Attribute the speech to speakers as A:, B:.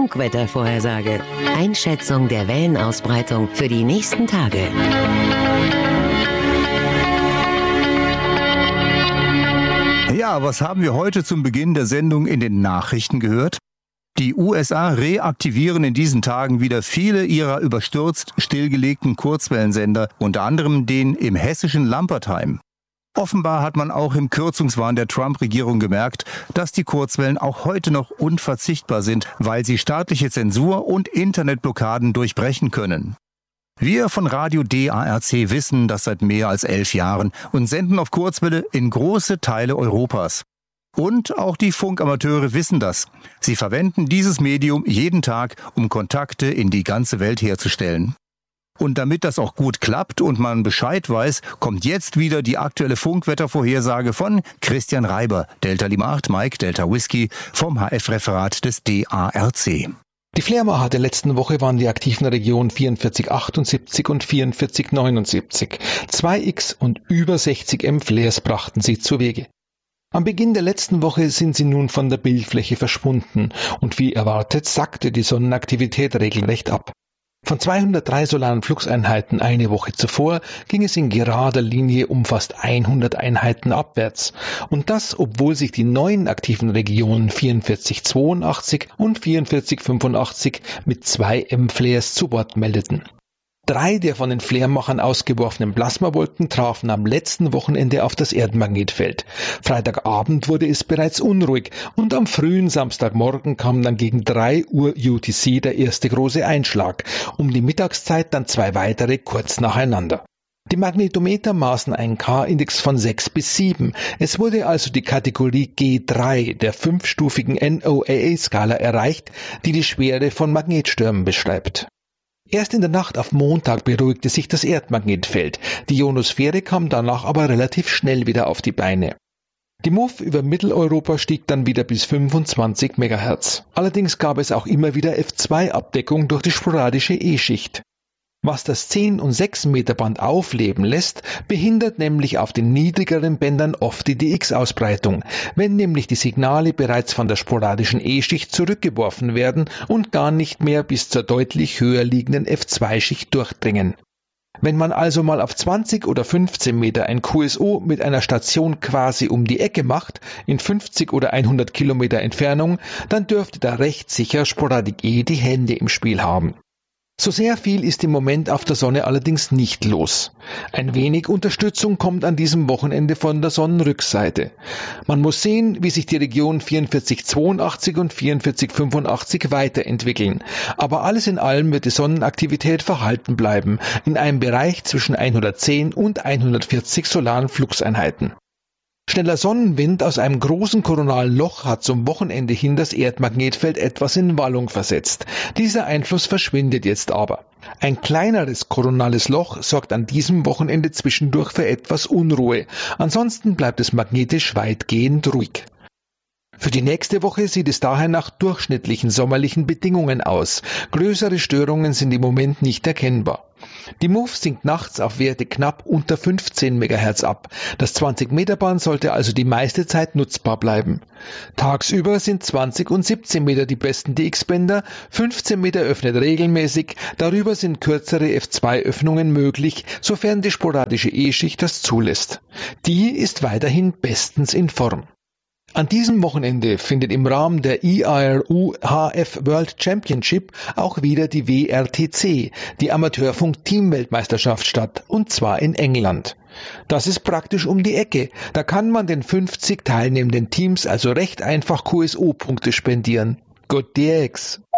A: Funkwettervorhersage. Einschätzung der Wellenausbreitung für die nächsten Tage.
B: Ja, was haben wir heute zum Beginn der Sendung in den Nachrichten gehört? Die USA reaktivieren in diesen Tagen wieder viele ihrer überstürzt stillgelegten Kurzwellensender, unter anderem den im hessischen Lampertheim. Offenbar hat man auch im Kürzungswahn der Trump-Regierung gemerkt, dass die Kurzwellen auch heute noch unverzichtbar sind, weil sie staatliche Zensur und Internetblockaden durchbrechen können. Wir von Radio DARC wissen das seit mehr als 11 Jahren und senden auf Kurzwelle in große Teile Europas. Und auch die Funkamateure wissen das. Sie verwenden dieses Medium jeden Tag, um Kontakte in die ganze Welt herzustellen. Und damit das auch gut klappt und man Bescheid weiß, kommt jetzt wieder die aktuelle Funkwettervorhersage von Christian Reiber, Delta Lima 8 Mike Delta Whisky vom HF-Referat des DARC.
C: Die Flärmacher der letzten Woche waren die aktiven Regionen 4478 und 4479. 2x und über 60 M-Flares brachten sie zuwege. Am Beginn der letzten Woche sind sie nun von der Bildfläche verschwunden und wie erwartet sackte die Sonnenaktivität regelrecht ab. Von 203 solaren Fluxeinheiten eine Woche zuvor ging es in gerader Linie um fast 100 Einheiten abwärts. Und das, obwohl sich die neuen aktiven Regionen 4482 und 4485 mit 2 M-Flares zu Wort meldeten. 3 der von den Flärmachern ausgeworfenen Plasmawolken trafen am letzten Wochenende auf das Erdmagnetfeld. Freitagabend wurde es bereits unruhig und am frühen Samstagmorgen kam dann gegen 3 Uhr UTC der erste große Einschlag, um die Mittagszeit dann 2 weitere kurz nacheinander. Die Magnetometer maßen einen K-Index von 6 bis 7. Es wurde also die Kategorie G3 der 5-stufigen NOAA-Skala erreicht, die die Schwere von Magnetstürmen beschreibt. Erst in der Nacht auf Montag beruhigte sich das Erdmagnetfeld. Die Ionosphäre kam danach aber relativ schnell wieder auf die Beine. Die MUF über Mitteleuropa stieg dann wieder bis 25 MHz. Allerdings gab es auch immer wieder F2-Abdeckung durch die sporadische E-Schicht. Was das 10 und 6 Meter Band aufleben lässt, behindert nämlich auf den niedrigeren Bändern oft die DX-Ausbreitung, wenn nämlich die Signale bereits von der sporadischen E-Schicht zurückgeworfen werden und gar nicht mehr bis zur deutlich höher liegenden F2-Schicht durchdringen. Wenn man also mal auf 20 oder 15 Meter ein QSO mit einer Station quasi um die Ecke macht, in 50 oder 100 Kilometer Entfernung, dann dürfte da recht sicher Sporadik E die Hände im Spiel haben. So sehr viel ist im Moment auf der Sonne allerdings nicht los. Ein wenig Unterstützung kommt an diesem Wochenende von der Sonnenrückseite. Man muss sehen, wie sich die Regionen 4482 und 4485 weiterentwickeln. Aber alles in allem wird die Sonnenaktivität verhalten bleiben, in einem Bereich zwischen 110 und 140 solaren Fluxeinheiten. Schneller Sonnenwind aus einem großen koronalen Loch hat zum Wochenende hin das Erdmagnetfeld etwas in Wallung versetzt. Dieser Einfluss verschwindet jetzt aber. Ein kleineres koronales Loch sorgt an diesem Wochenende zwischendurch für etwas Unruhe. Ansonsten bleibt es magnetisch weitgehend ruhig. Für die nächste Woche sieht es daher nach durchschnittlichen sommerlichen Bedingungen aus. Größere Störungen sind im Moment nicht erkennbar. Die MUF sinkt nachts auf Werte knapp unter 15 MHz ab. Das 20-Meter-Band sollte also die meiste Zeit nutzbar bleiben. Tagsüber sind 20 und 17 Meter die besten DX-Bänder, 15 Meter öffnet regelmäßig, darüber sind kürzere F2-Öffnungen möglich, sofern die sporadische E-Schicht das zulässt. Die ist weiterhin bestens in Form. An diesem Wochenende findet im Rahmen der IRU HF World Championship auch wieder die WRTC, die Amateurfunk-Teamweltmeisterschaft statt, und zwar in England. Das ist praktisch um die Ecke, da kann man den 50 teilnehmenden Teams also recht einfach QSO-Punkte spendieren. Good DX!